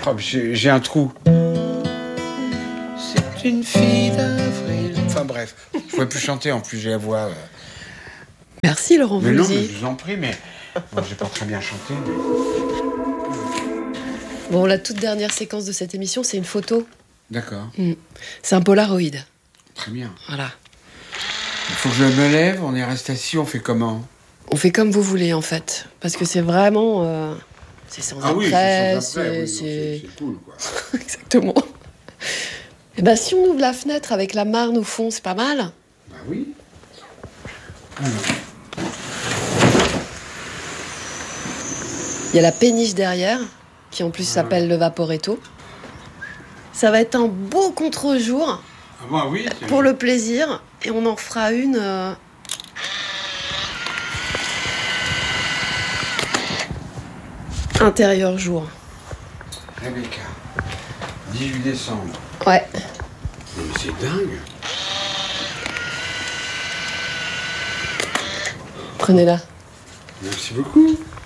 propre, j'ai un trou. C'est une fille d'avril. Enfin bref, je ne pourrais plus chanter, en plus j'ai la voix... Merci Laurent Mais non, Voulzy. mais je vous en prie, mais... Bon, j'ai pas très bien chanté, mais... Bon, la toute dernière séquence de cette émission, c'est une photo. D'accord, C'est un Polaroid. très bien. Voilà. Il faut que je me lève, on est resté assis, on fait comment? On fait comme vous voulez, en fait. Parce que c'est vraiment... c'est sans après, oui, c'est sans après, oui, non, c'est... c'est cool, quoi. Exactement. Et ben, si on ouvre la fenêtre avec la Marne au fond, c'est pas mal. Bah oui. Il y a la péniche derrière, qui en plus s'appelle le Vaporetto. Ça va être un beau contre-jour Ah bah oui. pour le plaisir. Et on en fera une... intérieur jour. Rebecca, 18 décembre. Ouais. Non mais c'est dingue. Prenez-la. Merci beaucoup.